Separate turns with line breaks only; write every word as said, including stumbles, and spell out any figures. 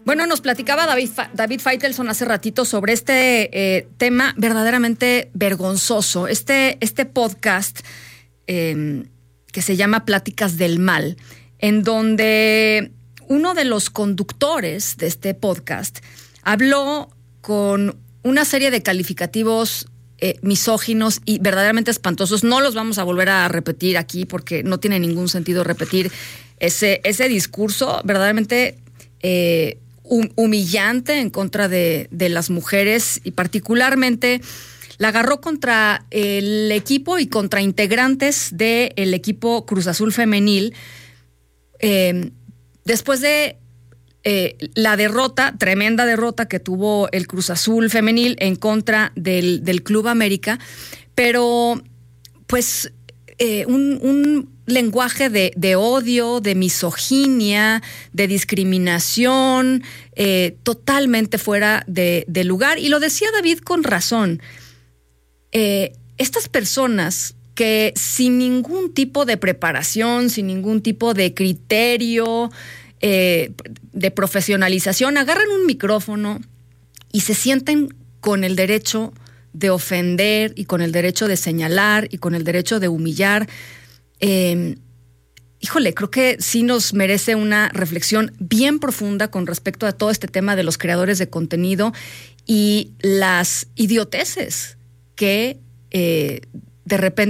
Bueno, nos platicaba David, David Feitelson hace ratito sobre este eh, tema verdaderamente vergonzoso. Este, este podcast eh, que se llama Pláticas del Mal, en donde uno de los conductores de este podcast habló con una serie de calificativos eh, misóginos y verdaderamente espantosos. No los vamos a volver a repetir aquí porque no tiene ningún sentido repetir ese, ese discurso verdaderamente eh, humillante en contra de, de las mujeres, y particularmente la agarró contra el equipo y contra integrantes del equipo Cruz Azul femenil eh, después de eh, la derrota, tremenda derrota que tuvo el Cruz Azul femenil en contra del, del Club América, pero pues eh, un, un lenguaje de, de odio, de misoginia, de discriminación, eh, totalmente fuera de, de lugar. Y lo decía David con razón. Eh, estas personas que sin ningún tipo de preparación, sin ningún tipo de criterio, eh, de profesionalización, agarran un micrófono y se sienten con el derecho de ofender y con el derecho de señalar y con el derecho de humillar. Eh, híjole, creo que sí nos merece una reflexión bien profunda con respecto a todo este tema de los creadores de contenido y las idioteces que eh, de repente